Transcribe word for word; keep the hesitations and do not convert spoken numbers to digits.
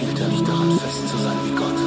hielt er nicht daran fest zu sein wie Gott.